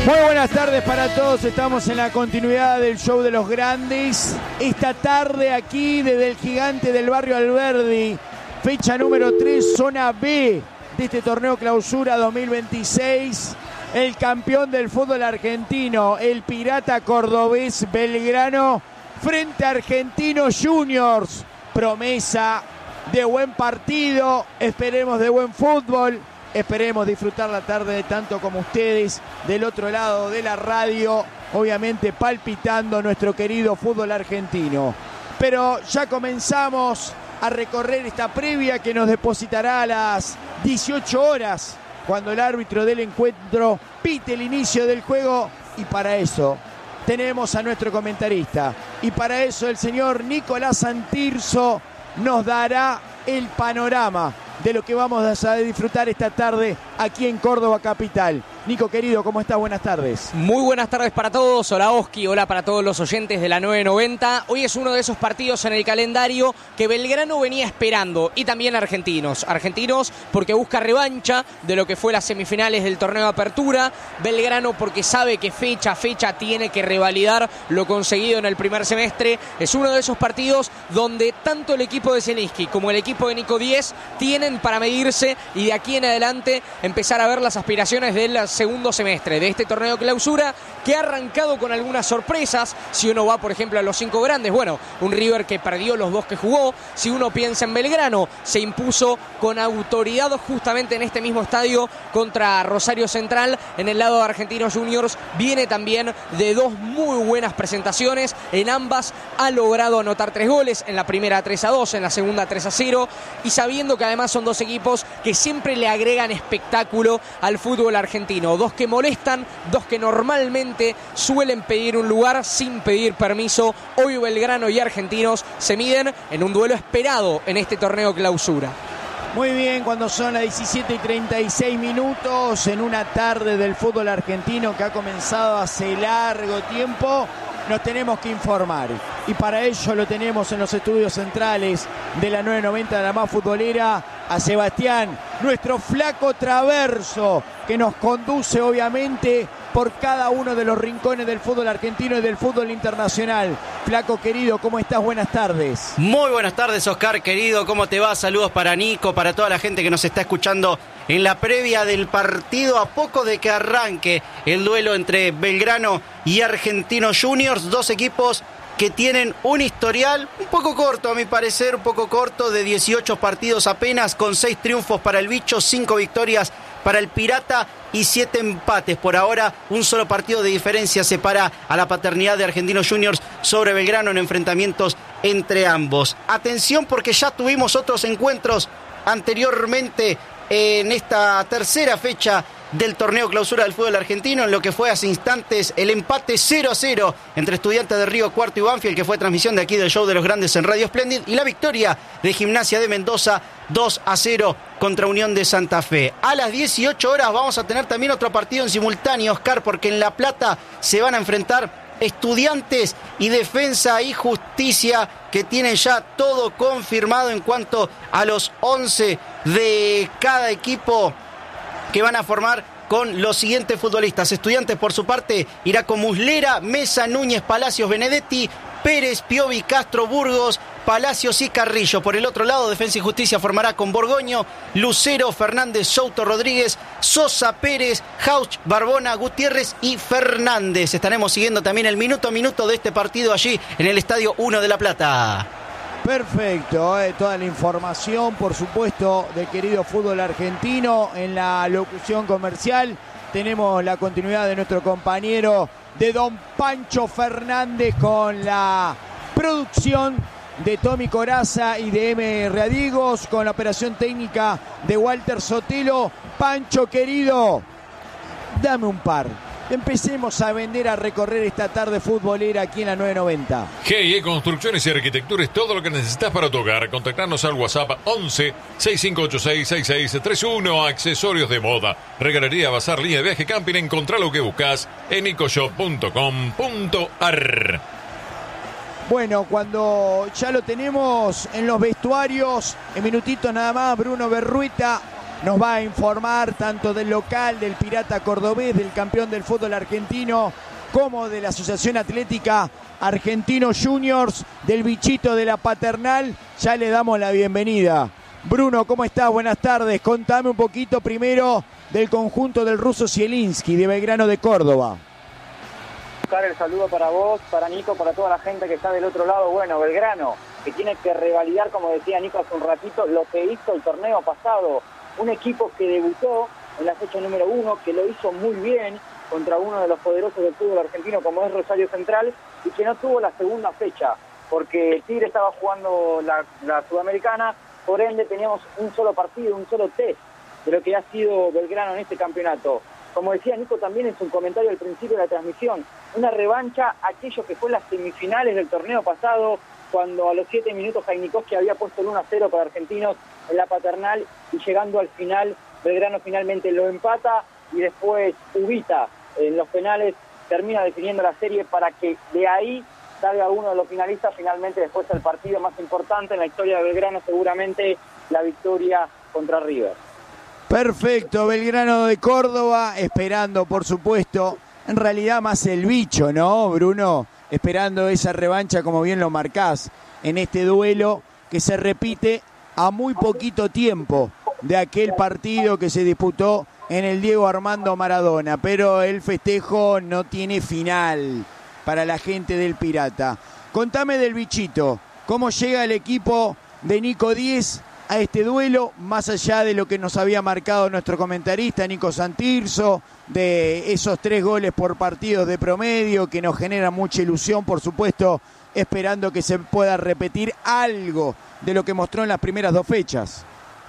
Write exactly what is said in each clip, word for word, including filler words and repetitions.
Muy buenas tardes para todos, estamos en la continuidad del show de los grandes. Esta tarde aquí desde el Gigante del Barrio Alberdi, fecha número tres, zona B de este torneo clausura dos mil veintiséis. El campeón del fútbol argentino, el pirata cordobés Belgrano, frente a Argentinos Juniors. Promesa de buen partido, esperemos de buen fútbol. Esperemos disfrutar la tarde de tanto como ustedes del otro lado de la radio, obviamente palpitando nuestro querido fútbol argentino. Pero ya comenzamos a recorrer esta previa que nos depositará a las dieciocho horas, cuando el árbitro del encuentro pite el inicio del juego, y para eso tenemos a nuestro comentarista. Y para eso el señor Nicolás Santirso nos dará el panorama de lo que vamos a disfrutar esta tarde aquí en Córdoba capital. Nico, querido, ¿cómo estás? Buenas tardes. Muy buenas tardes para todos. Hola, Oski. Hola para todos los oyentes de la nueve noventa. Hoy es uno de esos partidos en el calendario que Belgrano venía esperando, y también Argentinos. Argentinos porque busca revancha de lo que fue las semifinales del torneo de apertura. Belgrano porque sabe que fecha a fecha tiene que revalidar lo conseguido en el primer semestre. Es uno de esos partidos donde tanto el equipo de Zielinski como el equipo de Nico Díez tienen para medirse y de aquí en adelante empezar a ver las aspiraciones del segundo semestre de este torneo clausura, que ha arrancado con algunas sorpresas. Si uno va, por ejemplo, a los cinco grandes, bueno, un River que perdió los dos que jugó. Si uno piensa en Belgrano, se impuso con autoridad justamente en este mismo estadio contra Rosario Central. En el lado de Argentinos Juniors viene también de dos muy buenas presentaciones. En ambas ha logrado anotar tres goles, en la primera tres a dos, en la segunda tres a cero, y sabiendo que además son dos equipos que siempre le agregan espectáculo al fútbol argentino. Dos que molestan, dos que normalmente suelen pedir un lugar sin pedir permiso. Hoy Belgrano y Argentinos se miden en un duelo esperado en este torneo clausura. Muy bien, cuando son las diecisiete y treinta y seis minutos, en una tarde del fútbol argentino que ha comenzado hace largo tiempo, nos tenemos que informar. Y para ello lo tenemos en los estudios centrales de la nueve noventa de la más futbolera, a Sebastián, nuestro flaco Traverso, que nos conduce obviamente por cada uno de los rincones del fútbol argentino y del fútbol internacional. Flaco querido, ¿cómo estás? Buenas tardes. Muy buenas tardes, Oscar querido, ¿cómo te va? Saludos para Nico, para toda la gente que nos está escuchando en la previa del partido, a poco de que arranque el duelo entre Belgrano y Argentinos Juniors, dos equipos que tienen un historial un poco corto, a mi parecer, un poco corto, de dieciocho partidos apenas, con seis triunfos para el Bicho, cinco victorias para el Pirata y siete empates. Por ahora, un solo partido de diferencia separa a la paternidad de Argentinos Juniors sobre Belgrano en enfrentamientos entre ambos. Atención, porque ya tuvimos otros encuentros anteriormente en esta tercera fecha del torneo clausura del fútbol argentino, en lo que fue hace instantes el empate cero a cero entre Estudiantes de Río Cuarto y Banfield, que fue transmisión de aquí del show de los grandes en Radio Splendid, y la victoria de Gimnasia de Mendoza dos a cero contra Unión de Santa Fe. A las dieciocho horas vamos a tener también otro partido en simultáneo, Oscar, porque en La Plata se van a enfrentar Estudiantes y Defensa y Justicia, que tienen ya todo confirmado en cuanto a los once de cada equipo que van a formar con los siguientes futbolistas. Estudiantes, por su parte, irá con Muslera, Mesa, Núñez, Palacios, Benedetti, Pérez, Piovi, Castro, Burgos, Palacios y Carrillo. Por el otro lado, Defensa y Justicia formará con Borgoño, Lucero, Fernández, Souto, Rodríguez, Sosa, Pérez, Jauch, Barbona, Gutiérrez y Fernández. Estaremos siguiendo también el minuto a minuto de este partido allí en el Estadio uno de La Plata. Perfecto, eh, toda la información, por supuesto, del querido fútbol argentino en la locución comercial. Tenemos la continuidad de nuestro compañero de don Pancho Fernández con la producción de Tommy Coraza y de M. Readigos, con la operación técnica de Walter Sotelo. Pancho querido, dame un par. Empecemos a vender, a recorrer esta tarde futbolera aquí en la nueve noventa. G I E Construcciones y Arquitectura es todo lo que necesitas para tu hogar. Contactarnos al WhatsApp once, sesenta y cinco ochenta y seis, sesenta y seis treinta y uno. Accesorios de moda, regalería, bazar, línea de viaje, camping. Encontrá lo que buscas en ecoshop punto com punto a r. Bueno, cuando ya lo tenemos en los vestuarios, en minutitos nada más, Bruno Berrueta nos va a informar tanto del local, del Pirata Cordobés, del campeón del fútbol argentino, como de la Asociación Atlética Argentino Juniors, del bichito de la Paternal. Ya le damos la bienvenida. Bruno, ¿cómo estás? Buenas tardes. Contame un poquito primero del conjunto del ruso Zielinski, de Belgrano de Córdoba. El saludo para vos, para Nico, para toda la gente que está del otro lado. Bueno, Belgrano, que tiene que revalidar, como decía Nico hace un ratito, lo que hizo el torneo pasado. Un equipo que debutó en la fecha número uno, que lo hizo muy bien contra uno de los poderosos del fútbol argentino como es Rosario Central, y que no tuvo la segunda fecha, porque Tigre estaba jugando la, la Sudamericana, por ende teníamos un solo partido, un solo test de lo que ha sido Belgrano en este campeonato. Como decía Nico también en su comentario al principio de la transmisión, una revancha aquello que fue las semifinales del torneo pasado, cuando a los siete minutos Jainikowski había puesto el uno a cero para Argentinos en la Paternal, y llegando al final, Belgrano finalmente lo empata, y después Ubita en los penales termina definiendo la serie para que de ahí salga uno de los finalistas. Finalmente después el partido más importante en la historia de Belgrano, seguramente la victoria contra River. Perfecto, Belgrano de Córdoba, esperando por supuesto, en realidad más el bicho, ¿no, Bruno? Esperando esa revancha, como bien lo marcás, en este duelo que se repite a muy poquito tiempo de aquel partido que se disputó en el Diego Armando Maradona, pero el festejo no tiene final para la gente del Pirata. Contame del bichito, ¿cómo llega el equipo de Nico Díez a este duelo, más allá de lo que nos había marcado nuestro comentarista Nico Santirso, de esos tres goles por partido de promedio que nos generan mucha ilusión, por supuesto, esperando que se pueda repetir algo de lo que mostró en las primeras dos fechas?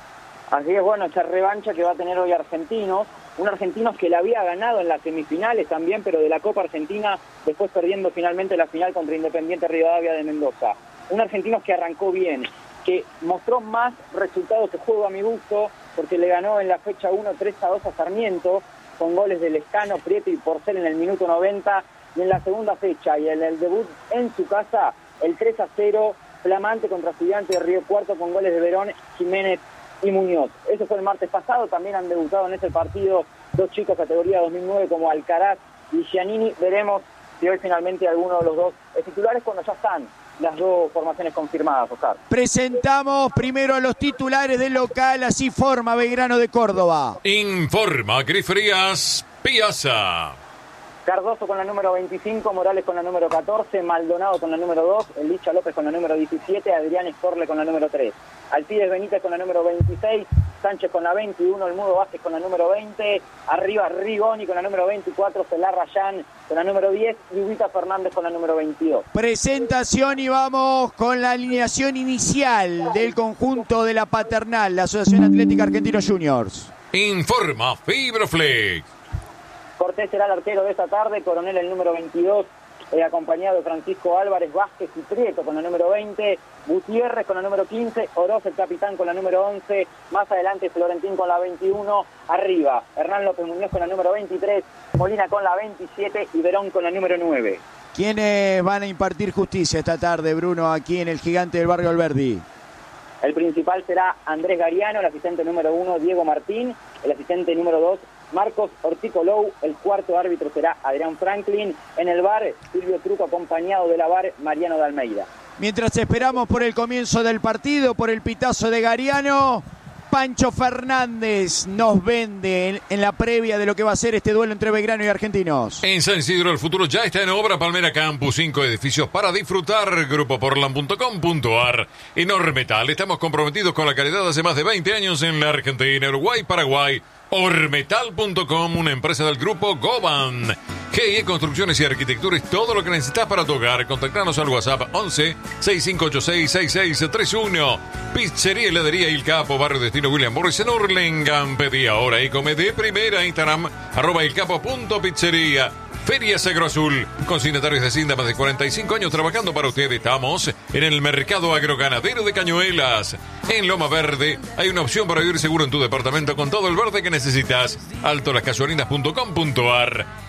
Así es, bueno, esta revancha que va a tener hoy Argentinos, un Argentinos que la había ganado en las semifinales también, pero de la Copa Argentina, después perdiendo finalmente la final contra Independiente Rivadavia de Mendoza. Un Argentinos que arrancó bien, que mostró más resultados que juego a mi gusto, porque le ganó en la fecha uno tres a dos a Sarmiento, con goles de Lescano, Prieto y Porcel en el minuto noventa, y en la segunda fecha, y en el debut en su casa, el tres a cero, flamante contra Estudiantes de Río Cuarto, con goles de Verón, Jiménez y Muñoz. Eso fue el martes pasado, también han debutado en ese partido dos chicos categoría dos mil nueve como Alcaraz y Giannini. Veremos si hoy finalmente alguno de los dos es titulares cuando ya están las dos formaciones confirmadas, Oscar. Presentamos primero a los titulares del local, así forma Belgrano de Córdoba. Informa Griferías Piazza. Cardoso con la número veinticinco, Morales con la número catorce, Maldonado con la número dos, Elicha López con la número diecisiete, Adrián Escorle con la número tres, Alcides Benítez con la número veintiséis, Sánchez con la veintiuno, El Mudo Vázquez con la número veinte, arriba Rigoni con la número veinticuatro, Celar Rayán con la número diez y Ubita Fernández con la número veintidós. Presentación y vamos con la alineación inicial del conjunto de la Paternal, la Asociación Atlética Argentino Juniors. Informa Fibroflex. Cortés será el arquero de esta tarde, Coronel el número veintidós, eh, acompañado de Francisco Álvarez, Vázquez y Prieto con la número veinte, Gutiérrez con la número quince, Oroz el capitán con la número once, más adelante Florentín con la veintiuno, arriba Hernán López Muñoz con la número veintitrés, Molina con la veintisiete y Verón con la número nueve. ¿Quiénes van a impartir justicia esta tarde, Bruno, aquí en el Gigante del Barrio Alberdi? El principal será Andrés Gariano, el asistente número uno, Diego Martín, el asistente número dos, Marcos Orticolou, el cuarto árbitro será Adrián Franklin, en el V A R, Silvio Truco, acompañado de la V A R, Mariano de Almeida. Mientras esperamos por el comienzo del partido, por el pitazo de Gariano, Pancho Fernández nos vende en, en la previa de lo que va a ser este duelo entre Belgrano y Argentinos. En San Isidro el futuro ya está en obra. Palmera Campus, cinco edificios para disfrutar. grupo portland punto com punto a r. En Ormetal estamos comprometidos con la calidad hace más de veinte años en la Argentina, Uruguay, Paraguay. Ormetal punto com, una empresa del grupo Goban. G E Construcciones y Arquitectura es todo lo que necesitas para tu hogar. Contactanos al WhatsApp once, sesenta y cinco ochenta y seis, sesenta y seis treinta y uno. Pizzería, heladería Il Capo, Barrio Destino William Morris en Hurlingham. Pedí ahora y come de primera. Instagram, arroba ilcapo.pizzería. Ferias Agroazul, consignatarios de Hacienda, más de cuarenta y cinco años trabajando para usted. Estamos en el mercado agroganadero de Cañuelas. En Loma Verde hay una opción para vivir seguro en tu departamento con todo el verde que necesitas. alto las gasolinas punto com punto a r.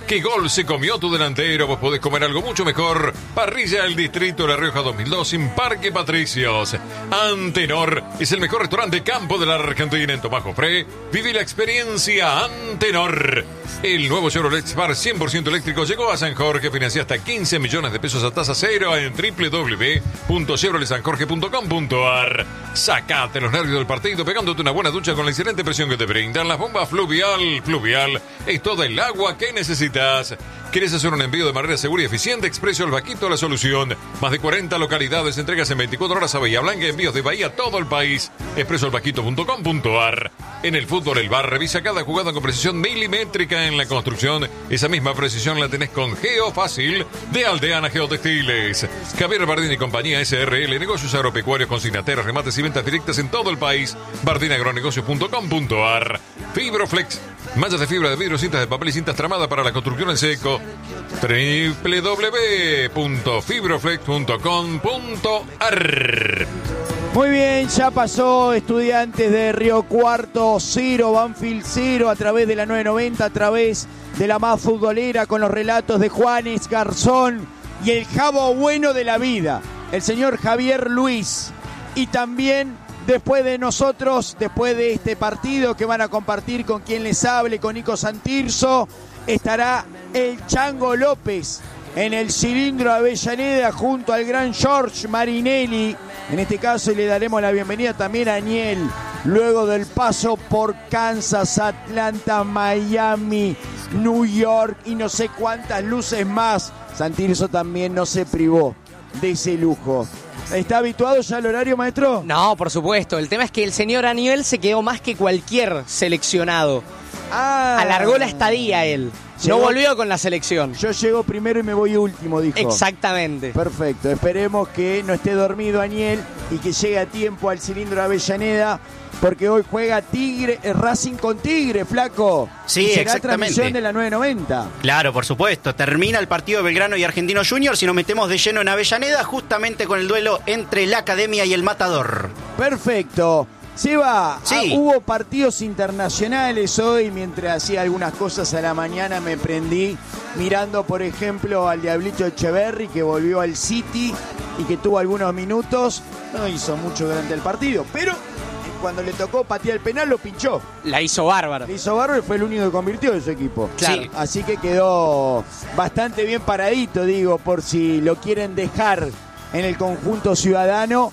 ¿Qué gol se comió tu delantero? Vos podés comer algo mucho mejor. Parrilla del Distrito de La Rioja dos mil dos en Parque Patricios. Antenor es el mejor restaurante campo de la Argentina en Tomás Jofré. Vive la experiencia Antenor. El nuevo Chevrolet Spark cien por ciento eléctrico llegó a San Jorge. Financia hasta quince millones de pesos a tasa cero en doble u doble u doble u punto chevrolet san jorge punto com punto a r. Sacate los nervios del partido pegándote una buena ducha con la excelente presión que te brindan las bombas Fluvial. Fluvial es toda el agua que necesitas. ¿Quieres hacer un envío de manera segura y eficiente? Expreso El Vaquito, la solución. Más de cuarenta localidades, entregas en veinticuatro horas a Bahía Blanca, envíos de Bahía a todo el país. expreso el vaquito punto com punto a r. En el fútbol El Bar, revisa cada jugada con precisión milimétrica. En la construcción, esa misma precisión la tenés con Geofácil de Aldeana Geotextiles. Javier Bardini y compañía S R L, negocios agropecuarios, consignateros, remates y ventas directas en todo el país. bardini agronegocios punto com punto a r. Fibroflex, mallas de fibra de vidrio, cintas de papel y cintas tramadas para la construcción en seco. doble u doble u doble u punto fibroflex punto com punto a r. Muy bien, ya pasó Estudiantes de Río Cuarto cero, Banfield cero a través de la nueve noventa, a través de la más futbolera con los relatos de Juanes Garzón y el jabo bueno de la vida, el señor Javier Luis. Y también después de nosotros, después de este partido que van a compartir con quien les hable, con Nico Santirso, estará el Chango López en el cilindro Avellaneda junto al gran George Marinelli. En este caso, y le daremos la bienvenida también a Aniel, luego del paso por Kansas, Atlanta, Miami, New York y no sé cuántas luces más. Santirso también no se privó de ese lujo. ¿Está habituado ya al horario, maestro? No, por supuesto. El tema es que el señor Aniel se quedó más que cualquier seleccionado. Ah, Alargó la estadía él. Llegó- No volvió con la selección. Yo llego primero y me voy último, dijo. Exactamente. Perfecto, esperemos que no esté dormido Aniel y que llegue a tiempo al cilindro de Avellaneda, porque hoy juega Tigre, eh, Racing con Tigre, flaco. Sí, Y será exactamente. transmisión de la nueve noventa. Claro, por supuesto. Termina el partido de Belgrano y Argentino Juniors y nos metemos de lleno en Avellaneda justamente con el duelo entre la Academia y el Matador. Perfecto. Seba, Sí. ah, hubo partidos internacionales hoy, mientras hacía algunas cosas a la mañana me prendí mirando, por ejemplo, al Diablito Echeverri, que volvió al City y que tuvo algunos minutos. No hizo mucho durante el partido, pero cuando le tocó patear el penal lo pinchó. La hizo bárbara. Le hizo barro y fue el único que convirtió de su equipo. Claro. Sí, así que quedó bastante bien paradito, digo, por si lo quieren dejar en el conjunto ciudadano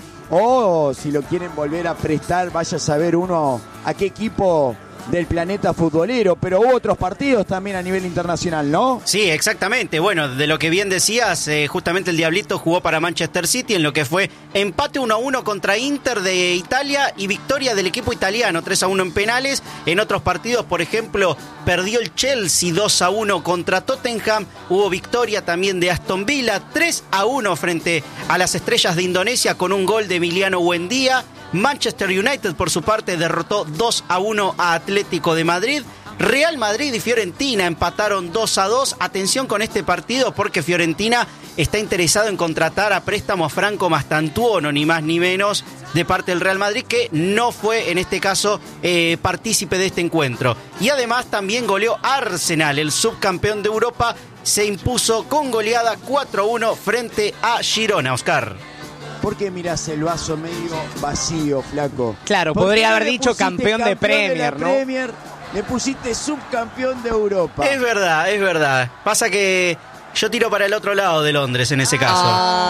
o si lo quieren volver a prestar, vaya a saber uno a qué equipo del planeta futbolero. Pero hubo otros partidos también a nivel internacional, ¿no? Sí, exactamente. Bueno, de lo que bien decías, eh, justamente el Diablito jugó para Manchester City en lo que fue empate uno a uno contra Inter de Italia y victoria del equipo italiano tres a uno en penales. En otros partidos, por ejemplo, perdió el Chelsea dos a uno contra Tottenham. Hubo victoria también de Aston Villa tres a uno frente a las Estrellas de Indonesia con un gol de Emiliano Buendía. Manchester United, por su parte, derrotó dos a uno a Atlético de Madrid. Real Madrid y Fiorentina empataron dos a dos. Atención con este partido porque Fiorentina está interesado en contratar a préstamo a Franco Mastantuono, ni más ni menos, de parte del Real Madrid, que no fue en este caso eh, partícipe de este encuentro. Y además también goleó Arsenal, el subcampeón de Europa, se impuso con goleada cuatro a uno frente a Girona, Oscar. ¿Por qué mirás el vaso medio vacío, flaco? Claro, ¿Por podría qué no haber le dicho pusiste campeón de de la Premier, ¿no? Premier, le pusiste subcampeón de Europa. Es verdad, es verdad. Pasa que yo tiro para el otro lado de Londres en ese caso.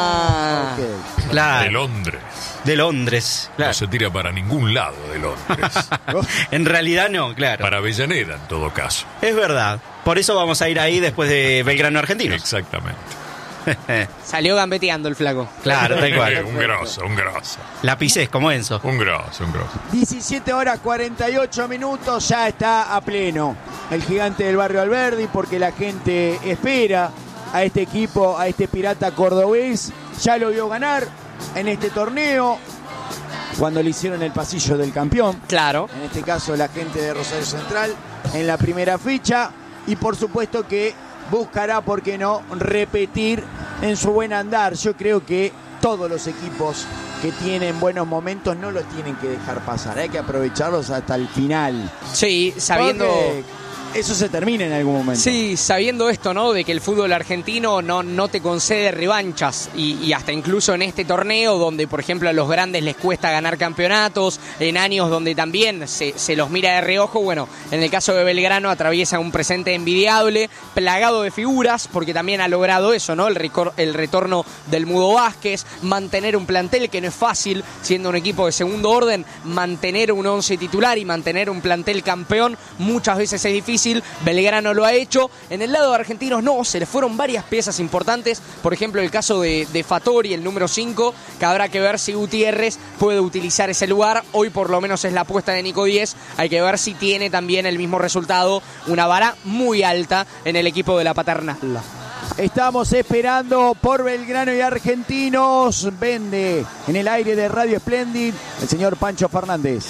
Ah. Ok. Claro. De Londres. De Londres. No Claro. se tira para ningún lado de Londres. En realidad no, claro. Para Avellaneda, en todo caso. Es verdad. Por eso vamos a ir ahí después de Belgrano Argentino. Exactamente. Salió gambeteando el flaco. Claro, tal Eh, cual. un grosso, un grosso. La pisés como Enzo. Un grosso, un grosso. diecisiete horas cuarenta y ocho minutos, ya está a pleno el Gigante del Barrio Alberdi, porque la gente espera a este equipo, a este Pirata cordobés. Ya lo vio ganar en este torneo cuando le hicieron el pasillo del campeón. Claro. En este caso la gente de Rosario Central en la primera ficha, y por supuesto que buscará, por qué no, repetir en su buen andar. Yo creo que todos los equipos que tienen buenos momentos no los tienen que dejar pasar, hay que aprovecharlos hasta el final. Sí, sabiendo... Porque eso se termine en algún momento. Sí, sabiendo esto, ¿no? De que el fútbol argentino no, no te concede revanchas y, y hasta incluso en este torneo donde, por ejemplo, a los grandes les cuesta ganar campeonatos, en años donde también se, se los mira de reojo, bueno, en el caso de Belgrano atraviesa un presente envidiable, plagado de figuras, porque también ha logrado eso, ¿no? El, recor- el retorno del Mudo Vázquez, mantener un plantel que no es fácil, siendo un equipo de segundo orden, mantener un once titular y mantener un plantel campeón, muchas veces es difícil. Belgrano lo ha hecho. En el lado de argentinos no, se le fueron varias piezas importantes, por ejemplo el caso de, de Fattori, el número cinco, que habrá que ver si Gutiérrez puede utilizar ese lugar. Hoy por lo menos es la apuesta de Nico Díez, hay que ver si tiene también el mismo resultado, una vara muy alta en el equipo de la Paternal. Estamos esperando por Belgrano y Argentinos. Vende en el aire de Radio Splendid el señor Pancho Fernández.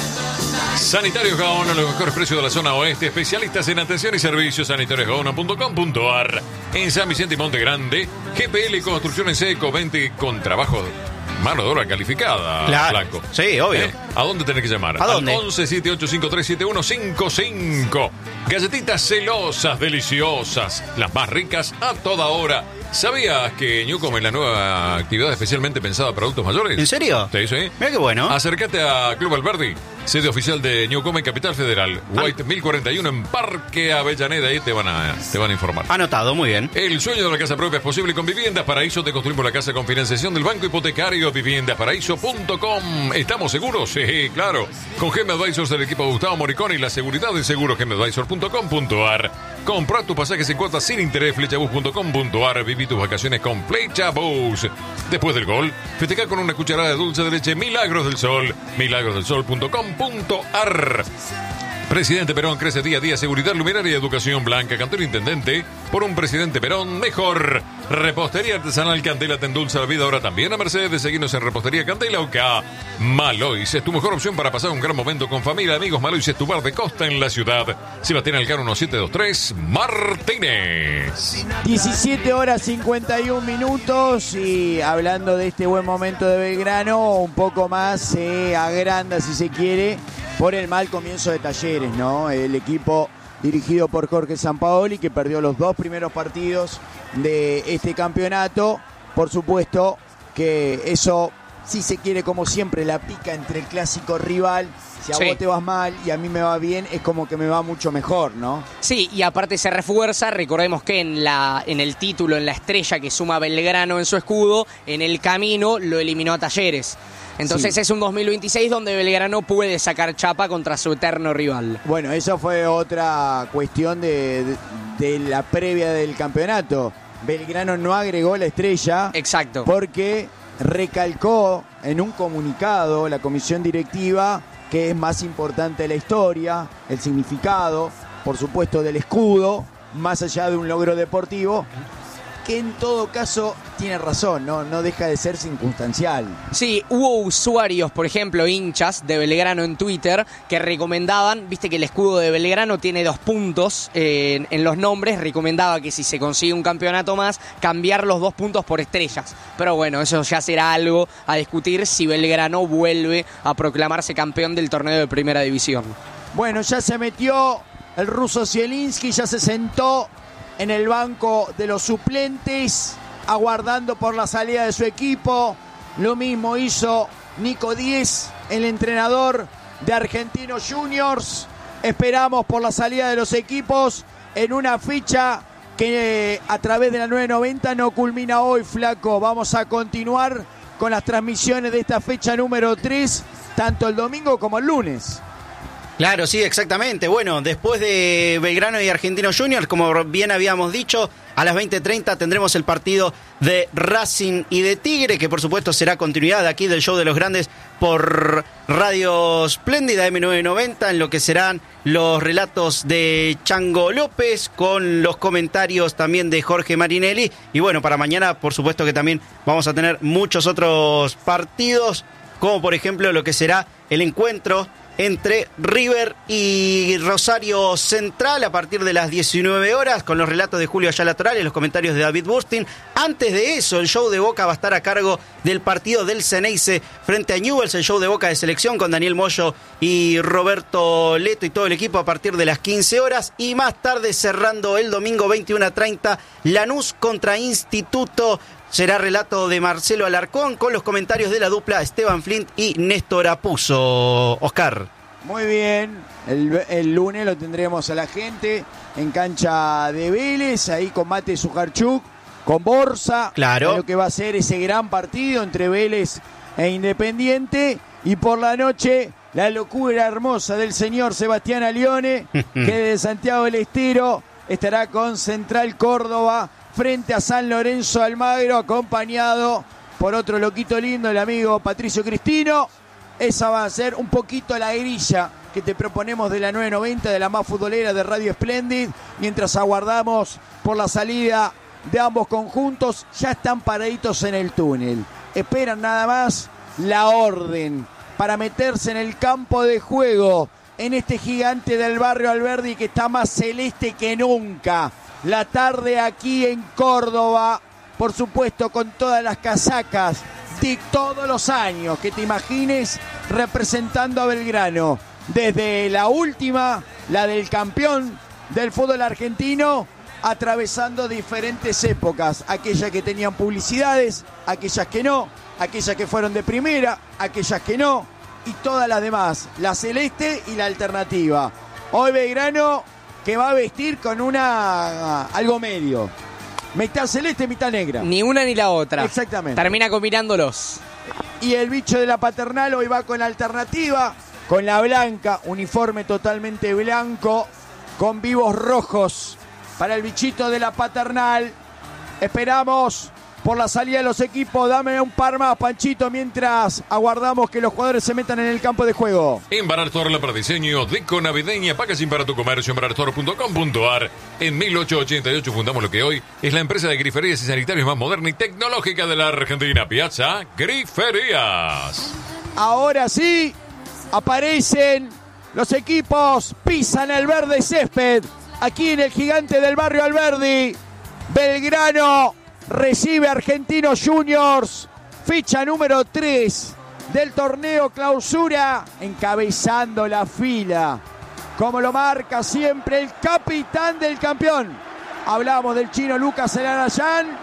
Sanitarios Gaona, los mejores precios de la zona oeste, especialistas en atención y servicios, sanitarios gaona punto com punto a r. En San Vicente y Monte Grande, G P L Construcción en Seco, vente con trabajo, mano de obra calificada, claro. Flaco. Sí, obvio. ¿Eh? ¿A dónde tenés que llamar? ¿A dónde? Al once siete ocho cinco tres siete uno cinco cinco. Galletitas celosas, deliciosas, las más ricas a toda hora. ¿Sabías que Newcom es la nueva actividad especialmente pensada para adultos mayores? ¿En serio? Sí, sí. Mira qué bueno. Acércate a Club Alberdi, sede oficial de Newcom en Capital Federal. White mil cuarenta y uno en Parque Avellaneda. Ahí te van a, te van a informar. Anotado, muy bien. El sueño de la casa propia es posible con Viviendas Paraíso. Te construimos la casa con financiación del Banco Hipotecario. viviendas paraíso punto com. ¿Estamos seguros? Sí, claro. Con Gem Advisors del equipo Gustavo Moricón y la seguridad de seguro gem advisor punto com punto a r. Compra tus pasajes en cuotas sin interés. Flechabus punto com punto a r. Viví tus vacaciones con Flechabus. Después del gol, festejar con una cucharada de dulce de leche Milagros del Sol. milagros del sol punto com punto a r. Presidente Perón crece día a día. Seguridad, luminaria y educación blanca. Cantón Intendente. Por un Presidente Perón mejor. Repostería artesanal Candela te endulza la vida ahora también a Mercedes. Seguinos en Repostería Candela O K. Malois es tu mejor opción para pasar un gran momento con familia, amigos. Malois es tu bar de costa en la ciudad. Sebastián Alcaro diecisiete veintitrés Martínez. diecisiete horas cincuenta y un minutos y hablando de este buen momento de Belgrano, un poco más se agranda si se quiere por el mal comienzo de Talleres, ¿no? El equipo dirigido por Jorge Sampaoli, que perdió los dos primeros partidos de este campeonato. Por supuesto que eso, si se quiere, como siempre, la pica entre el clásico rival. Si a sí. vos te vas mal y a mí me va bien, es como que me va mucho mejor, ¿no? Sí, y aparte se refuerza. Recordemos que en la en el título, en la estrella que suma Belgrano en su escudo, en el camino lo eliminó a Talleres. Entonces sí. es un dos mil veintiséis donde Belgrano puede sacar chapa contra su eterno rival. Bueno, eso fue otra cuestión de, de, de la previa del campeonato. Belgrano no agregó la estrella. Exacto. Porque recalcó en un comunicado la comisión directiva que es más importante la historia, el significado, por supuesto, del escudo, más allá de un logro deportivo, que en todo caso tiene razón, no, no deja de ser circunstancial. Sí, hubo usuarios, por ejemplo, hinchas de Belgrano en Twitter, que recomendaban, viste que el escudo de Belgrano tiene dos puntos eh, en, en los nombres, recomendaba que si se consigue un campeonato más, cambiar los dos puntos por estrellas. Pero bueno, eso ya será algo a discutir si Belgrano vuelve a proclamarse campeón del torneo de Primera División. Bueno, ya se metió el ruso Zielinski, ya se sentó en el banco de los suplentes, aguardando por la salida de su equipo. Lo mismo hizo Nico Díez, el entrenador de Argentinos Juniors. Esperamos por la salida de los equipos en una ficha que a través de la nueve noventa no culmina hoy, Flaco. Vamos a continuar con las transmisiones de esta fecha número tres, tanto el domingo como el lunes. Claro, sí, exactamente. Bueno, después de Belgrano y Argentinos Juniors, como bien habíamos dicho, a las veinte treinta tendremos el partido de Racing y de Tigre, que por supuesto será continuidad aquí del Show de los Grandes por Radio Espléndida eme novecientos noventa, en lo que serán los relatos de Chango López, con los comentarios también de Jorge Marinelli. Y bueno, para mañana, por supuesto que también vamos a tener muchos otros partidos, como por ejemplo lo que será el encuentro entre River y Rosario Central a partir de las diecinueve horas, con los relatos de Julio Ayala Toral y los comentarios de David Burstin. Antes de eso, el show de Boca va a estar a cargo del partido del Ceneice frente a Newell's, el show de Boca de selección con Daniel Moyo y Roberto Leto y todo el equipo a partir de las quince horas. Y más tarde, cerrando el domingo veintiuno treinta, Lanús contra Instituto. Será relato de Marcelo Alarcón con los comentarios de la dupla Esteban Flint y Néstor Apuzzo. Oscar. Muy bien, el, el lunes lo tendremos a la gente en cancha de Vélez, ahí con Mate Sujarchuk, con Borsa. Claro. Lo que va a ser ese gran partido entre Vélez e Independiente. Y por la noche, la locura hermosa del señor Sebastián Alione, que desde Santiago del Estero estará con Central Córdoba frente a San Lorenzo Almagro, acompañado por otro loquito lindo, el amigo Patricio Cristino. Esa va a ser un poquito la grilla que te proponemos de la nueve noventa, de la más futbolera de Radio Splendid, mientras aguardamos por la salida de ambos conjuntos. Ya están paraditos en el túnel, esperan nada más la orden para meterse en el campo de juego, en este gigante del barrio Alberdi que está más celeste que nunca. La tarde aquí en Córdoba, por supuesto con todas las casacas de todos los años que te imagines, representando a Belgrano. Desde la última, la del campeón del fútbol argentino, atravesando diferentes épocas. Aquellas que tenían publicidades, aquellas que no, aquellas que fueron de primera, aquellas que no, y todas las demás, la celeste y la alternativa. Hoy Belgrano, que va a vestir con una algo medio, mitad celeste, mitad negra. Ni una ni la otra. Exactamente. Termina combinándolos. Y el bicho de la Paternal hoy va con la alternativa, con la blanca, uniforme totalmente blanco, con vivos rojos para el bichito de la Paternal. Esperamos por la salida de los equipos. Dame un par más, Panchito, mientras aguardamos que los jugadores se metan en el campo de juego. En Barartor, para diseño, deco navideña, packaging para tu comercio en barartor punto com punto ar. En mil ochocientos ochenta y ocho fundamos lo que hoy es la empresa de griferías y sanitarios más moderna y tecnológica de la Argentina, Piazza Griferías. Ahora sí, aparecen los equipos, pisan el verde césped, aquí en el gigante del barrio Alberdi. Belgrano recibe a Argentinos Juniors, ficha número tres del torneo clausura, encabezando la fila, como lo marca siempre el capitán del campeón. Hablamos del chino Lucas Elarayán.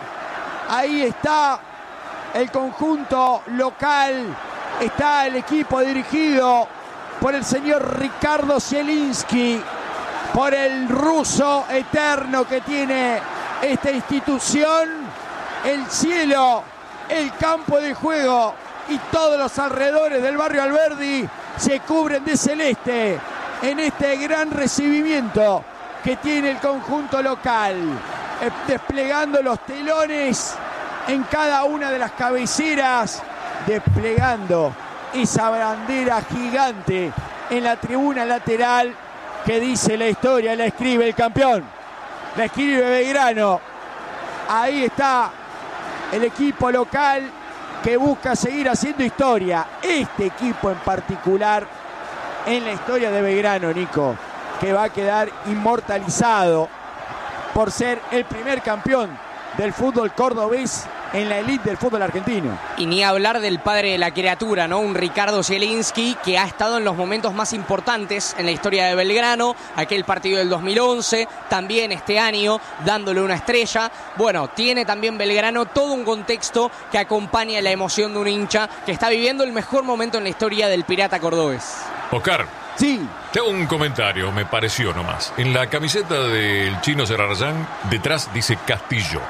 Ahí está el conjunto local, está el equipo dirigido por el señor Ricardo Zielinski, por el ruso eterno que tiene esta institución. El cielo, el campo de juego y todos los alrededores del barrio Alberdi se cubren de celeste en este gran recibimiento que tiene el conjunto local, eh, desplegando los telones en cada una de las cabeceras, desplegando esa bandera gigante en la tribuna lateral que dice la historia, la escribe el campeón, la escribe Belgrano. Ahí está el equipo local que busca seguir haciendo historia. Este equipo en particular en la historia de Belgrano, Nico, que va a quedar inmortalizado por ser el primer campeón del fútbol cordobés en la elite del fútbol argentino. Y ni hablar del padre de la criatura, ¿no? Un Ricardo Zielinski que ha estado en los momentos más importantes en la historia de Belgrano, aquel partido del dos mil once, también este año, dándole una estrella. Bueno, tiene también Belgrano todo un contexto que acompaña la emoción de un hincha que está viviendo el mejor momento en la historia del Pirata cordobés. Oscar. Sí. Te hago un comentario, me pareció nomás. En la camiseta del chino Serrarayán, detrás dice Castillo.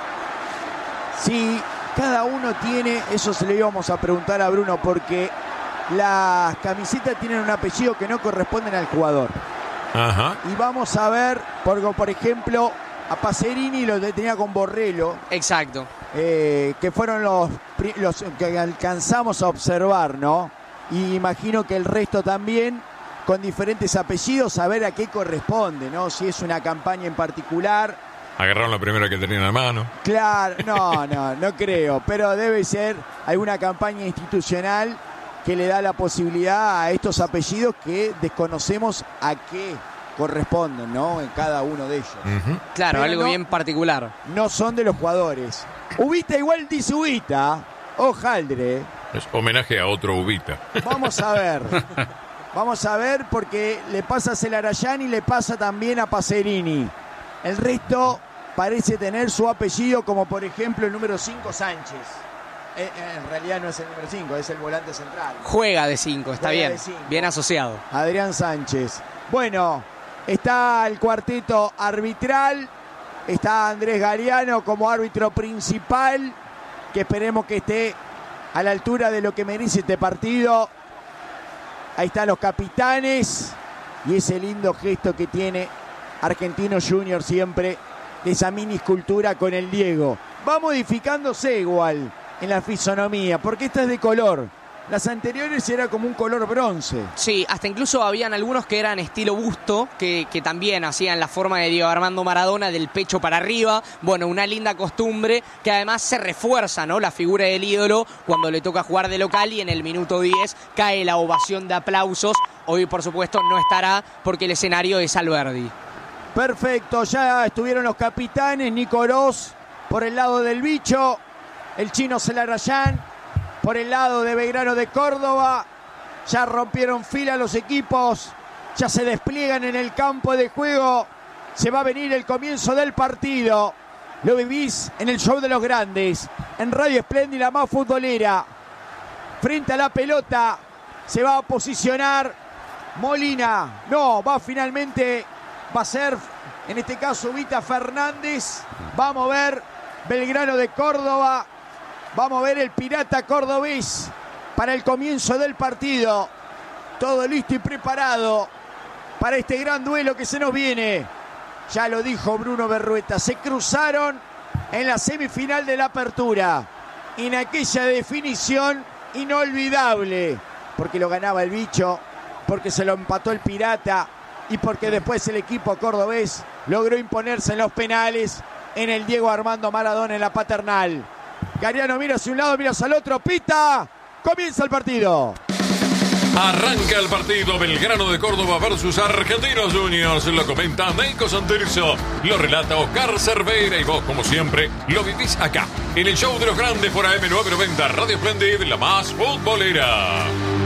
Sí, cada uno tiene, eso se le íbamos a preguntar a Bruno, porque las camisetas tienen un apellido que no corresponden al jugador. Ajá. Y vamos a ver, por, por ejemplo, a Pacerini lo tenía con Borrello. Exacto. Eh, que fueron los, los que alcanzamos a observar, ¿no? Y imagino que el resto también, con diferentes apellidos, a ver a qué corresponde, ¿no? Si es una campaña en particular. Agarraron la primera que tenían a mano. Claro, no, no, no creo, pero debe ser alguna campaña institucional que le da la posibilidad a estos apellidos que desconocemos a qué corresponden, ¿no? En cada uno de ellos. Uh-huh. Claro, pero algo no, bien particular. No son de los jugadores. Ubita igual dice Ubita, Ojaldre. Es homenaje a otro Ubita. Vamos a ver. Vamos a ver porque le pasa a Celarayán y le pasa también a Pacerini. El resto parece tener su apellido, como por ejemplo el número cinco, Sánchez. Eh, eh, en realidad no es el número cinco, es el volante central. Juega de cinco, está Juega bien. Cinco. Bien asociado. Adrián Sánchez. Bueno, está el cuarteto arbitral. Está Andrés Galeano como árbitro principal, que esperemos que esté a la altura de lo que merece este partido. Ahí están los capitanes y ese lindo gesto que tiene Argentino Junior siempre, de esa mini escultura con el Diego. Va modificándose igual en la fisonomía, porque esta es de color. Las anteriores era como un color bronce. Sí, hasta incluso habían algunos que eran estilo busto, que, que también hacían la forma de Diego Armando Maradona, del pecho para arriba. Bueno, una linda costumbre que además se refuerza, ¿no? La figura del ídolo cuando le toca jugar de local y en el minuto diez cae la ovación de aplausos. Hoy, por supuesto, no estará porque el escenario es Alberdi. Perfecto, ya estuvieron los capitanes, Nico Oroz por el lado del bicho, el chino Celarayán por el lado de Belgrano de Córdoba. Ya rompieron fila los equipos, ya se despliegan en el campo de juego. Se va a venir el comienzo del partido. Lo vivís en el show de los grandes, en Radio Espléndida, la más futbolera. Frente a la pelota se va a posicionar Molina. No, va finalmente, va a ser, en este caso, Vita Fernández. Va a mover Belgrano de Córdoba. Vamos a ver el Pirata cordobés para el comienzo del partido. Todo listo y preparado para este gran duelo que se nos viene. Ya lo dijo Bruno Berrueta. Se cruzaron en la semifinal de la Apertura. En aquella definición inolvidable. Porque lo ganaba el bicho, porque se lo empató el Pirata y porque después el equipo cordobés logró imponerse en los penales en el Diego Armando Maradona en la Paternal. Galeano mira hacia un lado, mira hacia el otro, pita, comienza el partido. Arranca el partido Belgrano de Córdoba versus Argentinos Juniors. Lo comenta Neiko Santirso, lo relata Oscar Cervera y vos, como siempre, lo vivís acá, en el show de los grandes por A M novecientos noventa, Radio Espléndida, la más futbolera.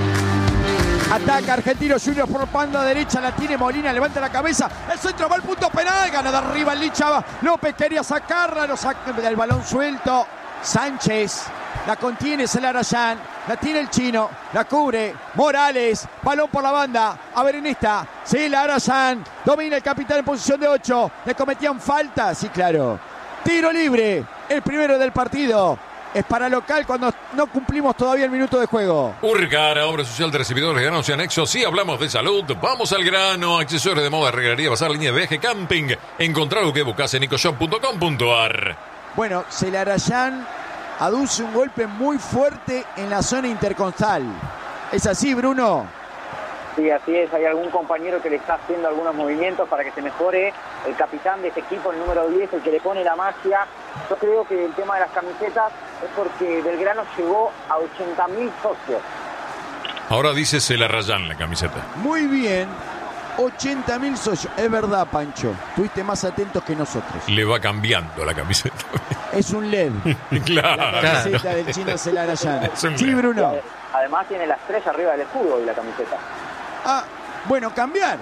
Ataca Argentinos Juniors por banda derecha, la tiene Molina, levanta la cabeza, el centro va al punto penal, gana de arriba el Licha López, quería sacarla, lo saca del balón suelto. Sánchez, la contiene Celarayán, la tiene el chino, la cubre Morales, balón por la banda, a ver en esta, Celarayán, domina el capitán en posición de ocho, le cometían falta, sí claro, tiro libre, el primero del partido, es para local cuando no cumplimos todavía el minuto de juego. Urcara, obra social de recibidores de ganancias y anexos. Si hablamos de salud, vamos al grano. Accesorios de moda, regalería, bazar, línea de viaje, camping. Encontrar lo que buscas en nicoshop punto com punto ar. Bueno, Celarayán aduce un golpe muy fuerte en la zona intercostal. ¿Es así, Bruno? Sí, así es. Hay algún compañero que le está haciendo algunos movimientos para que se mejore. El capitán de este equipo, el número diez, el que le pone la magia. Yo creo que el tema de las camisetas es porque Belgrano llegó a ochenta mil socios. Ahora dice Celarayán la camiseta. Muy bien. ochenta mil socios. Es verdad, Pancho. Estuviste más atentos que nosotros. Le va cambiando la camiseta. Es un L E D. Claro. La camiseta claro. del chino Celarayán. Sí, Bruno. Además tiene la estrella arriba del escudo y la camiseta. Ah, bueno, cambiar.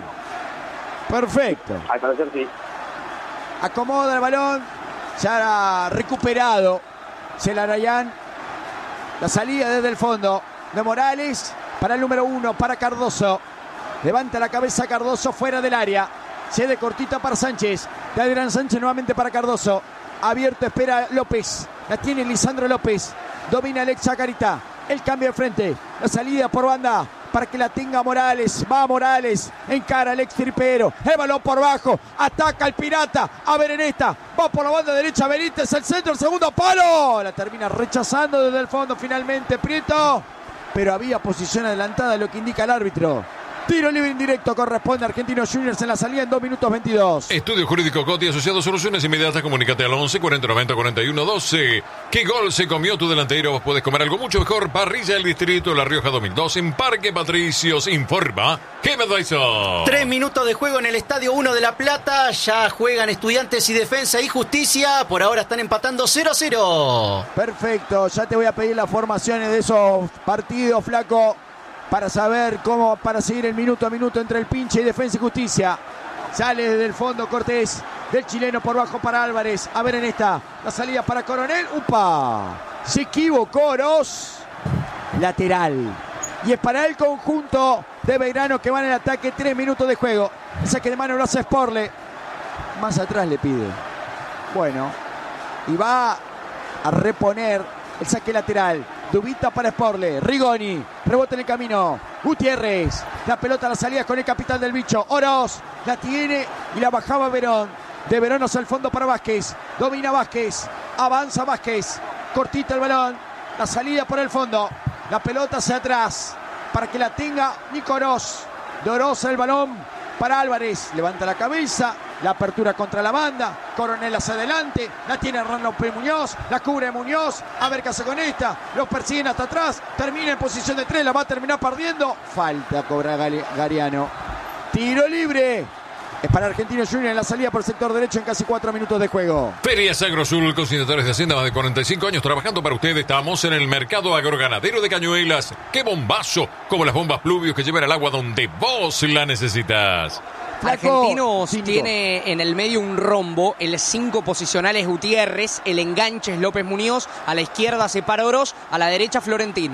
Perfecto. Al parecer sí. Acomoda el balón. Ya ha recuperado Celarayán. La salida desde el fondo de Morales para el número uno, para Cardoso. Levanta la cabeza Cardoso fuera del área. Cede cortita para Sánchez. De Adrián Sánchez nuevamente para Cardoso. Abierto, espera López. La tiene Lisandro López. Domina Alex Chacarita. El cambio de frente. La salida por banda para que la tenga Morales. Va Morales. Encara Alex Tripero. El balón por bajo. Ataca el Pirata. A ver en esta. Va por la banda derecha Benítez. El centro, el segundo palo. La termina rechazando desde el fondo finalmente Prieto. Pero había posición adelantada, lo que indica el árbitro. Tiro libre indirecto corresponde a Argentinos Juniors en la salida en dos minutos veintidós. Estudio Jurídico Coti asociado Soluciones Inmediatas. Comunícate al once cuarenta noventa cuarenta y uno doce. ¿Qué gol se comió tu delantero? Vos podés comer algo mucho mejor. Parrilla del Distrito La Rioja dos mil dos en Parque Patricios. Informa Game Advisor. Tres minutos de juego en el Estadio uno de La Plata. Ya juegan Estudiantes y Defensa y Justicia. Por ahora están empatando cero a cero. Perfecto, ya te voy a pedir las formaciones de esos partidos, flaco, para saber cómo, para seguir el minuto a minuto entre el pinche y Defensa y Justicia. Sale desde el fondo Cortés, del chileno por bajo para Álvarez. A ver en esta, la salida para Coronel. ¡Upa! Se equivocó Oroz. Lateral. Y es para el conjunto de Belgrano que va en el ataque. Tres minutos de juego. El saque de mano lo hace Sporle. Más atrás le pide. Bueno. Y va a reponer el saque lateral. Dubita para Sporle. Rigoni. Rebota en el camino. Gutiérrez. La pelota a la salida con el capitán del bicho. Oroz. La tiene y la bajaba Verón. De Verón hacia el fondo para Vázquez. Domina Vázquez. Avanza Vázquez. Cortita el balón. La salida por el fondo. La pelota hacia atrás. Para que la tenga Nico Oroz. De Oroz el balón para Álvarez. Levanta la cabeza. La apertura contra la banda. Coronel hacia adelante. La tiene Hernán López Muñoz. La cubre Muñoz. A ver qué hace con esta. Los persiguen hasta atrás. Termina en posición de tres. La va a terminar perdiendo. Falta cobra Gariano. Tiro libre. Es para Argentinos Juniors en la salida por el sector derecho en casi cuatro minutos de juego. Ferias Agrosul, consignatarios de Hacienda, más de cuarenta y cinco años trabajando para ustedes. Estamos en el mercado agroganadero de Cañuelas. ¡Qué bombazo! Como las bombas Pluvios que llevan el agua donde vos la necesitas. Argentinos cinco. Tiene en el medio un rombo, el cinco posicional es Gutiérrez, el enganche es López Muñoz, a la izquierda separa Oroz, a la derecha Florentín.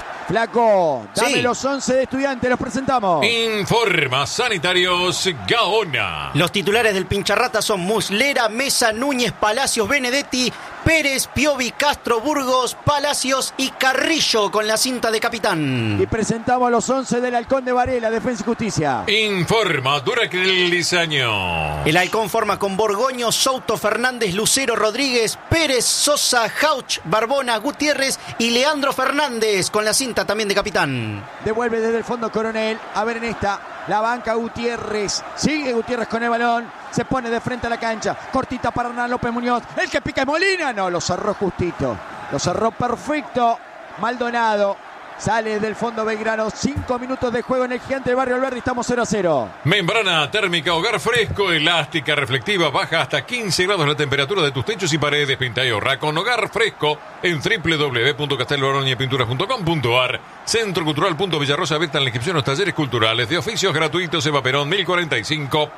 Flaco, dame Sí. los once de Estudiantes, los presentamos. Informa Sanitarios Gaona. Los titulares del Pincharrata son Muslera, Mesa, Núñez, Palacios, Benedetti, Pérez, Piovi, Castro, Burgos, Palacios y Carrillo con la cinta de capitán. Y presentamos los once del Halcón de Varela, Defensa y Justicia. Informa Duracril Diseño. El Halcón forma con Borgoño, Souto, Fernández, Lucero, Rodríguez, Pérez, Sosa, Jauch, Barbona, Gutiérrez y Leandro Fernández con la cinta también de capitán. Devuelve desde el fondo Coronel. A ver en esta. La banca Gutiérrez. Sigue Gutiérrez con el balón. Se pone de frente a la cancha. Cortita para Hernán López Muñoz. El que pica es Molina. No, lo cerró justito. Lo cerró perfecto. Maldonado. Sale del fondo Belgrano. Cinco minutos de juego en el Gigante del Barrio Alberdi. Estamos cero a cero. Membrana térmica Hogar Fresco, elástica, reflectiva, baja hasta quince grados la temperatura de tus techos y paredes. Pinta y ahorra con Hogar Fresco en doble u doble u doble u punto castelbaroñapinturas punto com punto a r. Centro Cultural punto Villarrosa, abierta en la inscripción a los talleres culturales de oficios gratuitos. Eva Perón mil cuarenta y cinco,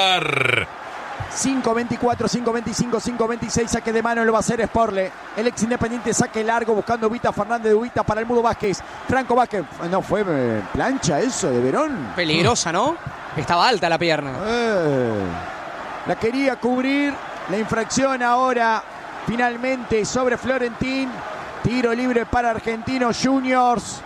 Pilar. cinco veinticuatro, cinco veinticinco, cinco veintiséis, saque de mano lo va a hacer Sporle. El ex Independiente saque largo buscando Ubita Fernández de Ubita para el Mudo Vázquez. Franco Vázquez, no fue eh, plancha eso de Verón. Peligrosa, ¿no? Estaba alta la pierna. Eh, la quería cubrir. La infracción ahora finalmente sobre Florentín. Tiro libre para Argentinos Juniors.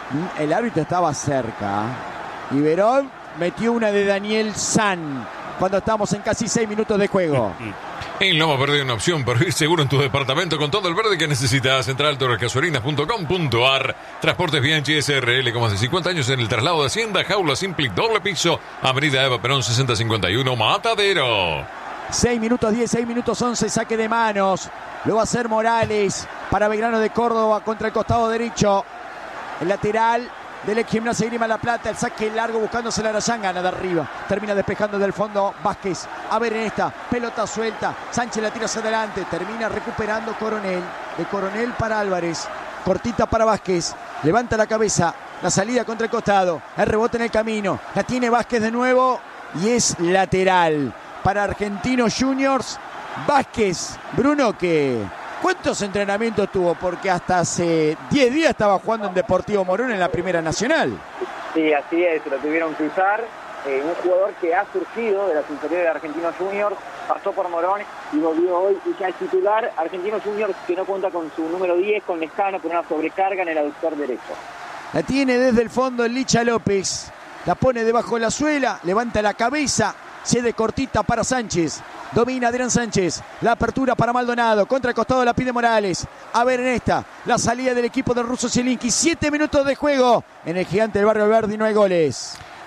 El árbitro estaba cerca. Y Verón metió una de Daniel San. Cuando estamos en casi seis minutos de juego. En Loma Verde hay una opción para ir seguro en tu departamento con todo el verde que necesitas. Central Torres Gasolinas punto com punto a r. Transportes Bianchi S R L con más de cincuenta años en el traslado de Hacienda. Jaula Simplic doble piso. Avenida Eva Perón sesenta cincuenta y uno, Matadero. seis minutos diez, seis minutos once, saque de manos. Lo va a hacer Morales para Belgrano de Córdoba contra el costado derecho. El lateral del ex Gimnasia Grima La Plata, el saque largo buscándose la Arayanga, de arriba, termina despejando del fondo Vázquez. A ver en esta, pelota suelta, Sánchez la tira hacia adelante, termina recuperando Coronel, de Coronel para Álvarez, cortita para Vázquez, levanta la cabeza, la salida contra el costado, el rebote en el camino, la tiene Vázquez de nuevo y es lateral para Argentinos Juniors. Vázquez, Bruno, que ¿cuántos entrenamientos tuvo? Porque hasta hace diez días estaba jugando en Deportivo Morón en la Primera Nacional. Sí, así es, lo tuvieron que usar. Eh, un jugador que ha surgido de las inferiores de Argentinos Juniors, pasó por Morón y volvió hoy y ya es titular. Argentinos Juniors que no cuenta con su número diez, con Lescano, con una sobrecarga en el aductor derecho. La tiene desde el fondo el Licha López. La pone debajo de la suela, levanta la cabeza, cede cortita para Sánchez. Domina Adrián Sánchez, la apertura para Maldonado, contra el costado la pide Morales. A ver en esta, la salida del equipo del ruso Zielinski. Siete minutos de juego en el Gigante del Barrio Alberdi, no hay goles.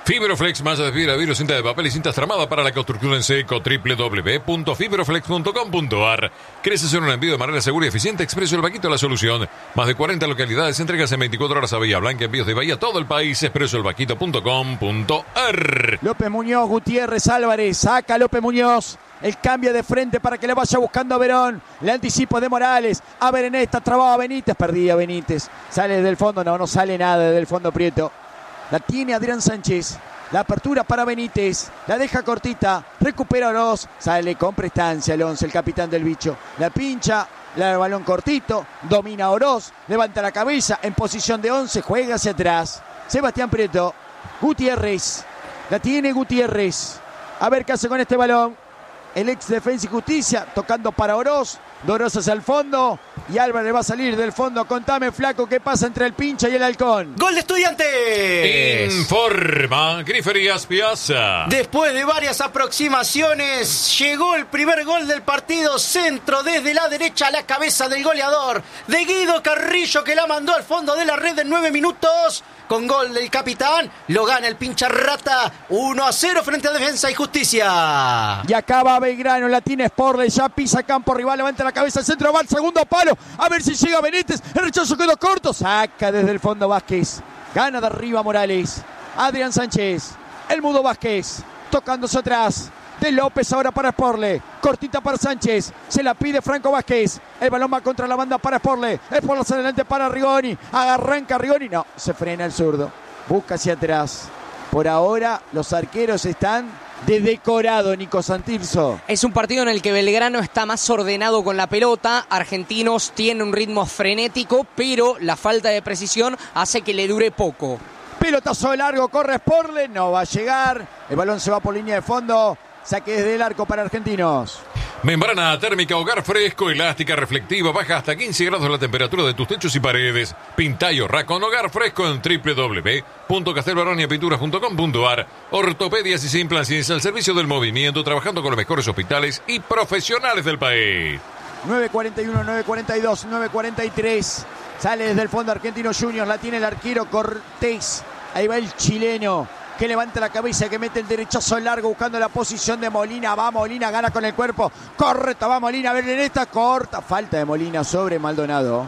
Fibroflex, malla de fibra, vidrio, cinta de papel y cintas tramadas para la construcción en seco. doble u doble u doble u punto fibroflex punto com punto a r. ¿Querés hacer un envío de manera segura y eficiente? Expreso El Vaquito, la solución. Más de cuarenta localidades, entregas en veinticuatro horas a Bahía Blanca, envíos de Bahía a todo el país. expreso el vaquito punto com punto a r. López Muñoz, Gutiérrez, Álvarez, saca López Muñoz. El cambio de frente para que le vaya buscando a Verón. El anticipo de Morales. A ver en esta, trababa Benítez. Perdía Benítez. Sale del fondo. No, no sale nada del fondo Prieto. La tiene Adrián Sánchez. La apertura para Benítez. La deja cortita. Recupera Oroz. Sale con prestancia el once, el capitán del bicho. La pincha. El balón cortito. Domina Oroz. Levanta la cabeza. En posición de once. Juega hacia atrás. Sebastián Prieto. Gutiérrez. La tiene Gutiérrez. A ver qué hace con este balón. El ex Defensa y Justicia tocando para Oroz. Oroz hacia el fondo. Y Álvarez va a salir del fondo. Contame, flaco, qué pasa entre el pincha y el halcón. ¡Gol de Estudiantes! Informa Griferías Piazza. Después de varias aproximaciones, llegó el primer gol del partido. Centro desde la derecha a la cabeza del goleador, de Guido Carrillo, que la mandó al fondo de la red en nueve minutos. Con gol del capitán, lo gana el pincha rata. uno a cero frente a Defensa y Justicia. Y acaba Belgrano, la tiene Sporle, ya pisa campo rival, levanta la cabeza, el centro va al segundo palo. A ver si llega Benítez, el rechazo quedó corto. Saca desde el fondo Vázquez. Gana de arriba Morales. Adrián Sánchez, el mudo Vázquez, tocándose atrás. De López ahora para Sporle. Cortita para Sánchez. Se la pide Franco Vázquez. El balón va contra la banda para Sporle. Sporle hacia adelante para Rigoni. Arranca Rigoni. No, se frena el zurdo. Busca hacia atrás. Por ahora los arqueros están de decorado, Nico Santirso. Es un partido en el que Belgrano está más ordenado con la pelota. Argentinos tiene un ritmo frenético, pero la falta de precisión hace que le dure poco. Pelotazo largo, corre Sporle. No va a llegar. El balón se va por línea de fondo. Saque desde el arco para Argentinos. Membrana térmica, hogar fresco, elástica, reflectiva, baja hasta quince grados la temperatura de tus techos y paredes. Pinta y ahorra con hogar fresco en doble u doble u doble u punto castelbaronia pinturas punto com punto a r. Ortopedias y Implants al servicio del movimiento, trabajando con los mejores hospitales y profesionales del país. nueve cuarenta y uno, nueve cuarenta y dos, nueve cuarenta y tres. Sale desde el fondo Argentino Juniors, la tiene el arquero Cortés. Ahí va el chileno, que levanta la cabeza, que mete el derechazo largo buscando la posición de Molina. Va Molina, gana con el cuerpo. Correcto, va Molina. A ver en esta corta. Falta de Molina sobre Maldonado.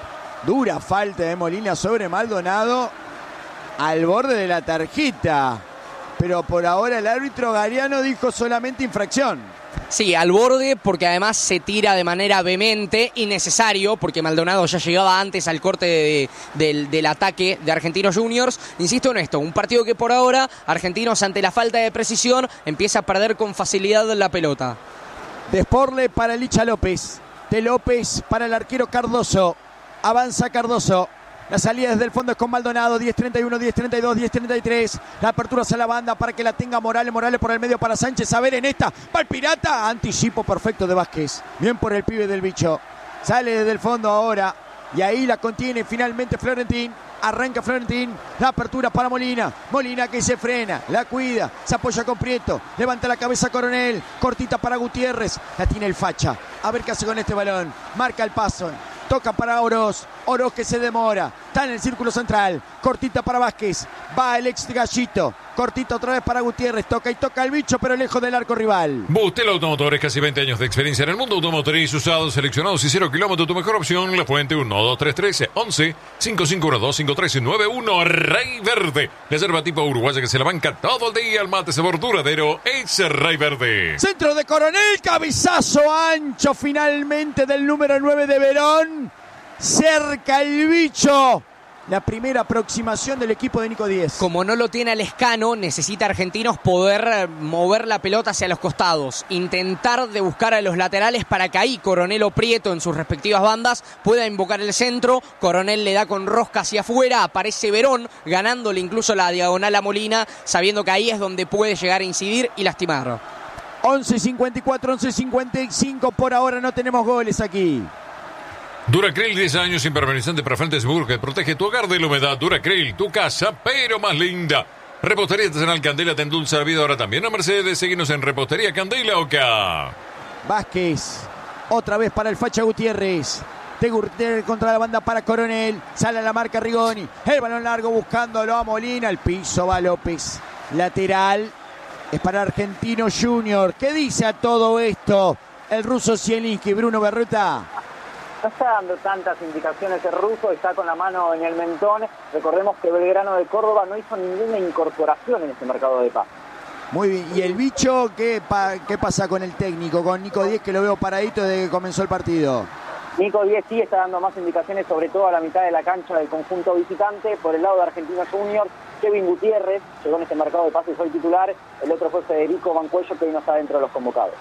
Dura falta de Molina sobre Maldonado. Al borde de la tarjeta. Pero por ahora el árbitro Galeano dijo solamente infracción. Sí, al borde, porque además se tira de manera vehemente, innecesario, porque Maldonado ya llegaba antes al corte de, de, del, del ataque de Argentinos Juniors. Insisto en esto, un partido que por ahora, Argentinos ante la falta de precisión, empieza a perder con facilidad la pelota. De Sporle para Licha López, de López para el arquero Cardoso. Avanza Cardoso. La salida desde el fondo es con Maldonado. diez treinta y uno, diez treinta y dos, diez treinta y tres. La apertura hacia la banda para que la tenga Morales. Morales por el medio para Sánchez. A ver en esta. Va el Pirata. Anticipo perfecto de Vázquez. Bien por el pibe del bicho. Sale desde el fondo ahora. Y ahí la contiene finalmente Florentín. Arranca Florentín. La apertura para Molina. Molina que se frena. La cuida. Se apoya con Prieto. Levanta la cabeza Coronel. Cortita para Gutiérrez. La tiene el Facha. A ver qué hace con este balón. Marca el paso. Toca para Oroz. Oroz que se demora. Está en el círculo central. Cortita para Vázquez. Va el ex Gallito. Cortita otra vez para Gutiérrez. Toca y toca el bicho, pero lejos del arco rival. Bustel Automotores, casi veinte años de experiencia en el mundo automotriz, usados, seleccionados y cero kilómetros. Tu mejor opción, La Fuente, uno dos tres tres once cinco cinco uno dos cinco tres nueve uno. Rey Verde. Reserva tipo uruguaya que se la banca todo el día. El mate sabor duradero es Rey Verde. Centro de Coronel. Cabezazo ancho finalmente del número nueve de Verón. Cerca el bicho. La primera aproximación del equipo de Nico Díez. Como no lo tiene al Escano, necesita Argentinos poder mover la pelota hacia los costados. Intentar de buscar a los laterales para que ahí Coronel o Prieto en sus respectivas bandas pueda invocar el centro. Coronel le da con rosca hacia afuera. Aparece Verón, ganándole incluso la diagonal a Molina, sabiendo que ahí es donde puede llegar a incidir y lastimar. once cincuenta y cuatro, once cincuenta y cinco. Por ahora no tenemos goles aquí. Duracril, diez años, impermeabilizante para frente seguro que protege tu hogar de la humedad. Duracril, tu casa, pero más linda. Repostería Artesanal Candela te endulza la vida ahora también a Mercedes. Seguinos en Repostería Candela Oca. Vázquez, otra vez para el Facha Gutiérrez. De Gutiérrez contra la banda para Coronel. Sale a la marca Rigoni. El balón largo buscándolo a Molina. El piso va López. Lateral es para Argentino Junior. ¿Qué dice a todo esto el ruso Zielinski, Bruno Berreta? No está dando tantas indicaciones el ruso, está con la mano en el mentón. Recordemos que Belgrano de Córdoba no hizo ninguna incorporación en este mercado de pases. Muy bien, ¿y el bicho qué, pa, qué pasa con el técnico, con Nico Díez, que lo veo paradito desde que comenzó el partido? Nico Díez sí está dando más indicaciones, sobre todo a la mitad de la cancha del conjunto visitante. Por el lado de Argentinos Juniors, Kevin Gutiérrez llegó en este mercado de pases, hoy titular. El otro fue Federico Mancuello, que hoy no está dentro de los convocados.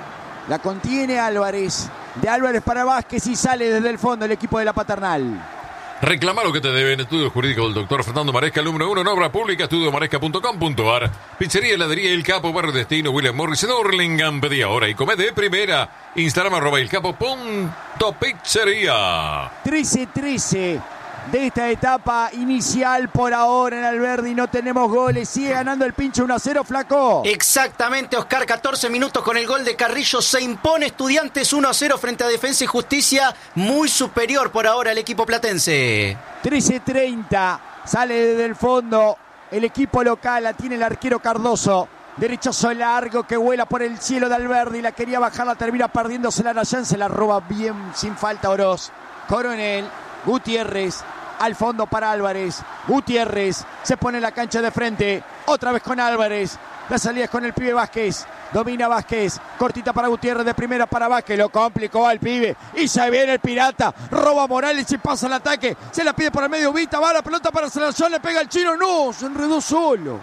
La contiene Álvarez. De Álvarez para Vázquez y sale desde el fondo el equipo de la Paternal. Reclama lo que te deben. Estudio Jurídico del doctor Fernando Maresca, el número uno en obra pública, estudio maresca punto com punto ar. Pizzería, heladería El Capo, Barrio Destino, William Morris, en Hurlingham. Pedí ahora y come de primera. Instagram arroba el capo punto pizzería. trece trece de esta etapa inicial por ahora en Alberdi. No tenemos goles. Sigue ganando el Pincho uno a cero, Flaco. Exactamente, Oscar. catorce minutos con el gol de Carrillo. Se impone Estudiantes uno a cero frente a Defensa y Justicia. Muy superior por ahora el equipo platense. trece treinta. Sale desde el fondo el equipo local. La tiene el arquero Cardoso. Derechazo largo que vuela por el cielo de Alberdi. La quería bajar, la termina perdiéndose la Nayan. Se la roba bien, sin falta, Oroz. Coronel, Gutiérrez. Al fondo para Álvarez. Gutiérrez se pone en la cancha de frente. Otra vez con Álvarez. La salida es con el pibe Vázquez. Domina Vázquez. Cortita para Gutiérrez, de primera para Vázquez. Lo complicó al pibe. Y se viene el pirata. Roba Morales y pasa el ataque. Se la pide por el medio Vita. Va la pelota para Salazar. Le pega el chino. No, se enredó solo.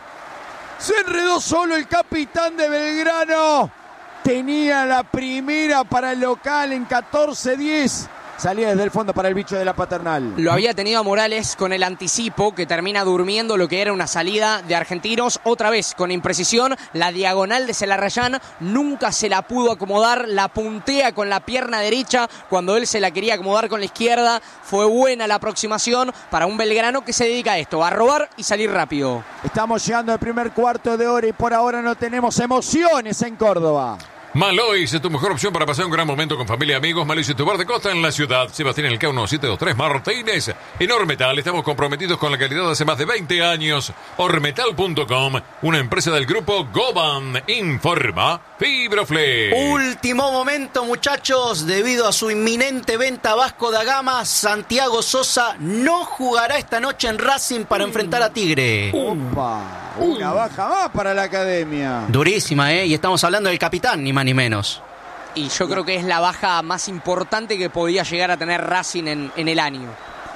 Se enredó solo el capitán de Belgrano. Tenía la primera para el local en catorce diez. Salía desde el fondo para el bicho de la Paternal. Lo había tenido a Morales con el anticipo, que termina durmiendo lo que era una salida de Argentinos. Otra vez con imprecisión, la diagonal de Celarrayán nunca se la pudo acomodar. La puntea con la pierna derecha cuando él se la quería acomodar con la izquierda. Fue buena la aproximación para un Belgrano que se dedica a esto, a robar y salir rápido. Estamos llegando al primer cuarto de hora y por ahora no tenemos emociones en Córdoba. Malois es tu mejor opción para pasar un gran momento con familia y amigos. Malois es tu bar de costa en la ciudad. Sebastián Elcao diecisiete veintitrés Martínez. En Ormetal estamos comprometidos con la calidad hace más de veinte años. Ormetal punto com, una empresa del grupo Goban. Informa Fibroflex. Último momento, muchachos. Debido a su inminente venta a Vasco da Gama, Santiago Sosa no jugará esta noche en Racing para enfrentar a Tigre. Opa, una baja más para la academia. Durísima, ¿eh? Y estamos hablando del capitán, ni más ni menos. Y yo creo que es la baja más importante que podía llegar a tener Racing en, en el año.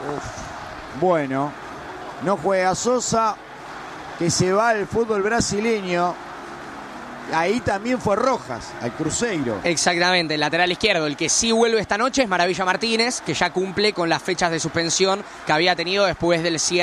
Uf. Bueno, no juega Sosa, que se va al fútbol brasileño. Ahí también fue Rojas, al Cruzeiro. Exactamente, el lateral izquierdo. El que sí vuelve esta noche es Maravilla Martínez, que ya cumple con las fechas de suspensión que había tenido después del cierre